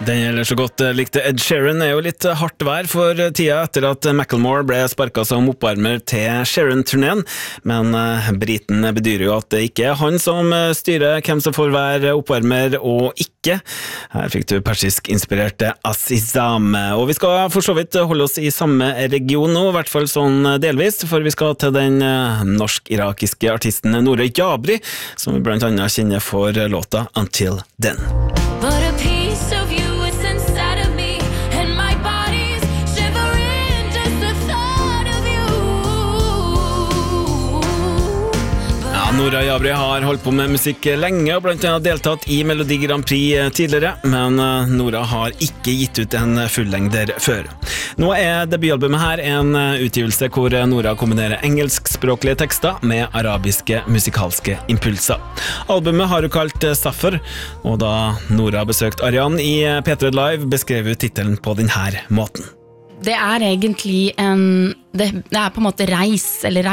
Den gjelder så godt likte Ed Sheeran jo litt hardt vær for tida etter at Macklemore ble sparket som oppvarmer til Sheeran-turnéen, men briten bedyrer jo at det ikke han som styrer hvem som får være oppvarmer og ikke. Her fikk du persisk-inspirerte Azizam, og vi skal for så vidt holde oss i samme region nå, i hvert fall sånn delvis, for vi skal til den norsk-irakiske artisten Noora Jabri, som vi blant annet kjenner for låta Until Then. But a piece of you is inside of me, and my body's shivering just the thought of you. Ja, Noora Jabri har holdt på med musikk lenge og blant annet deltatt i Melodi Grand Prix tidligere, men Noora har ikke gitt ut en fullengder før. Nå debutalbumet her en utgivelse hvor Noora kombinerer engelskspråklige tekster med arabiske musikalske impulser. Albumet har hun kalt Safar, og da Noora besøkte Arian i P3 Live beskrev hun titelen på denne måten. Det egentlig det på en måte reise.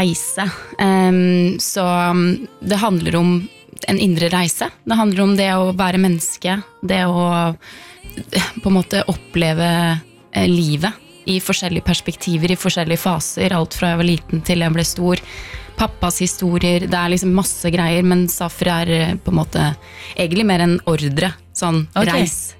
Så det handler om en indre reise. Det handler om det å være menneske, det å på en måte oppleve livet i forskjellige perspektiver, i forskjellige faser, alt fra jeg var liten til jeg ble stor. Pappas historier, det liksom masse greier, men Safar på en måte egentlig mer en ordre, sånn reis.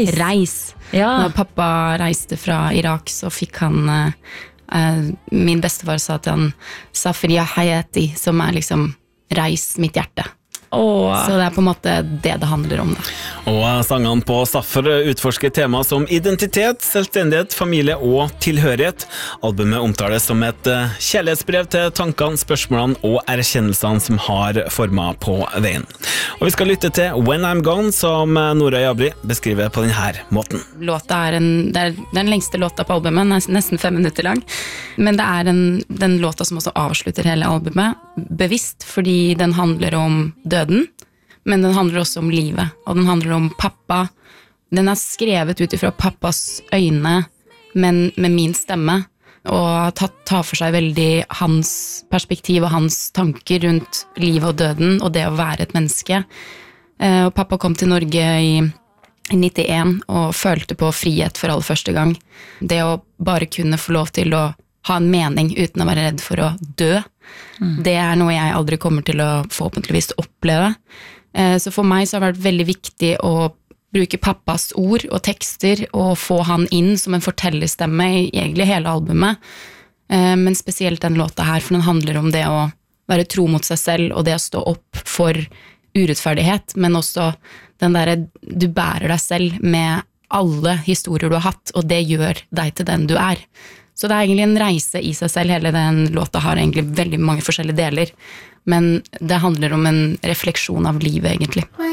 Ja. Når pappa reiste fra Irak, så fikk han min bestefar sa til han Safar ya hayati, som liksom reis mitt hjerte. Så det på en måte det handler om da. Og sangene på Safar utforsker tema som identitet, selvstendighet, familie og tilhørighet. Albumet omtales som et kjærlighetsbrev til tankene, spørsmålene og erkjennelsene som har formet på veien. Og vi skal lytte til When I'm Gone, som Noora Jabri beskriver på denne måten. Låta det den lengste låta på albumet, nesten 5 minutter lang. Men det den låta som også avslutter hele albumet, bevisst, fordi den handler om døden, men den handler også om livet, og den handler om pappa. Den skrevet ut ifra pappas øyne, men med min stemme, og tar for seg veldig hans perspektiv og hans tanker rundt livet og døden, og det å være et menneske. Og pappa kom til Norge i 91 og følte på frihet for aller første gang. Det å bare kunne få lov til å ha en mening uten å være redd for å dø, det noe jeg aldri kommer til å forhåpentligvis oppleve. Så for meg så har det vært veldig viktig å bruke pappas ord og tekster og få han inn som en fortellerstemme i egentlig hele albumet. Men spesielt den låta her, for den handler om det å være tro mot seg selv og det å stå opp for urettferdighet, men også den der du bærer deg selv med alle historier du har hatt, og det gjør deg til den du er. Så det egentlig en reise i seg selv. Hele den låta har egentlig veldig mange forskjellige deler, men det handler om en refleksjon av livet egentlig.